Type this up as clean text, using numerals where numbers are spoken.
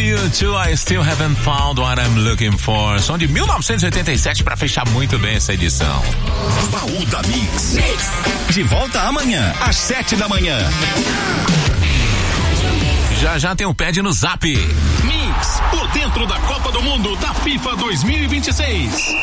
U2, I Still Haven't Found What I'm Looking For. Som de 1987 para fechar muito bem essa edição. Baú da Mix. De volta amanhã, às 7 da manhã. Já tem um pad no Zap. Mix, por dentro da Copa do Mundo da FIFA 2026.